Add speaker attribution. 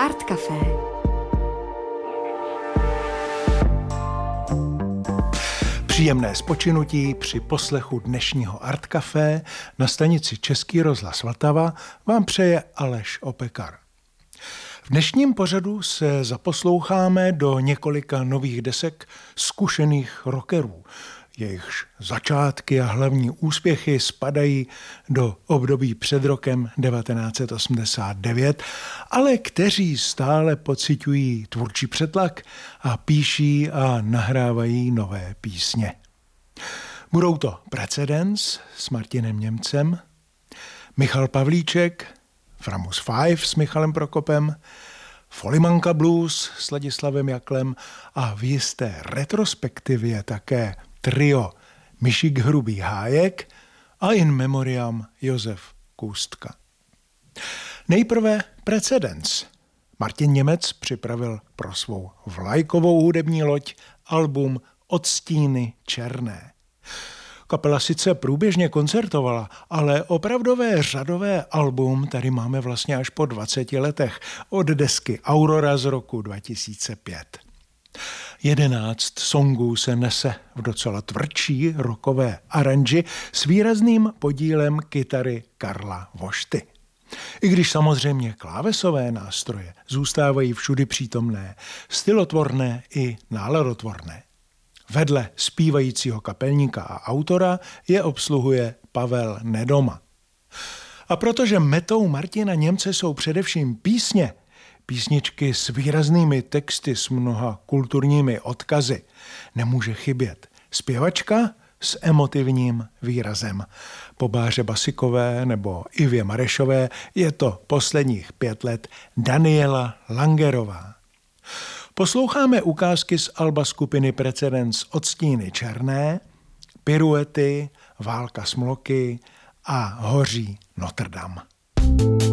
Speaker 1: Art Café.
Speaker 2: Příjemné spočinutí při poslechu dnešního Art Café na stanici Český rozhlas Vltava vám přeje Aleš Opekar. V dnešním pořadu se zaposloucháme do několika nových desek zkušených rockerů. Jejichž začátky a hlavní úspěchy spadají do období před rokem 1989, ale kteří stále pociťují tvůrčí přetlak a píší a nahrávají nové písně. Budou to Precedence s Martinem Němcem, Michal Pavlíček, Framus 5 s Michalem Prokopem, Folimanka Blues s Ladislavem Jaklem a v jisté retrospektivě také trio Mišík Hrubý Hájek a in memoriam Josef Kůstka. Nejprve Precedence. Martin Němec připravil pro svou vlajkovou hudební loď album Odstíny černé. Kapela sice průběžně koncertovala, ale opravdové řadové album tady máme vlastně až po 20 letech od desky Aurora z roku 2005. 11 songů se nese v docela tvrdší rockové aranži s výrazným podílem kytary Karla Vošty. I když samozřejmě klávesové nástroje zůstávají všudy přítomné, stylotvorné i náladotvorné. Vedle zpívajícího kapelníka a autora je obsluhuje Pavel Nedoma. A protože metou Martina Němce jsou především písničky s výraznými texty s mnoha kulturními odkazy, nemůže chybět zpěvačka s emotivním výrazem. Po Báře Basikové nebo Ivě Marešové je to posledních 5 let Daniela Langerová. Posloucháme ukázky z alba skupiny Precedence Odstíny černé, Piruety, Válka smloky a Hoří Notre Dame.